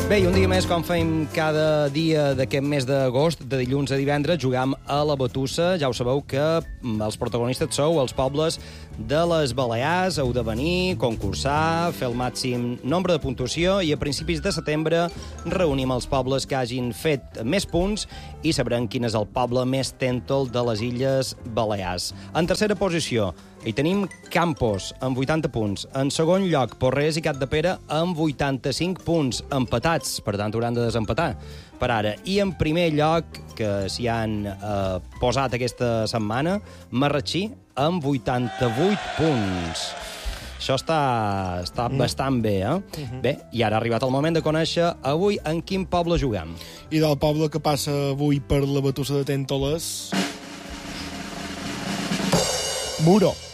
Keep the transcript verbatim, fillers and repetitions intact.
Bé, i un dia més, com fem cada dia d'aquest mes d'agost, de dilluns a divendres, jugam a la Batussa. Ja ho sabeu que els protagonistes sou els pobles de les Balears. Heu de venir, concursar, fer el màxim nombre de puntuació i a principis de setembre reunim els pobles que hagin fet més punts i sabrem quin és el poble més tèntol de les Illes Balears. En tercera posició hi tenim Campos, amb vuitanta punts. En segon lloc, Porreres i Capdepera, amb vuitanta-cinc punts, empatats. Per tant, hauran de desempatar per ara. I en primer lloc, que s'hi han eh, posat aquesta setmana, Marratxí, amb vuitanta-vuit punts. Això està, està mm. bastant bé, eh? Mm-hmm. Bé, i ara ha arribat el moment de conèixer avui en quin poble juguem. I del poble que passa avui per la Batussa de Tèntoles... Muro.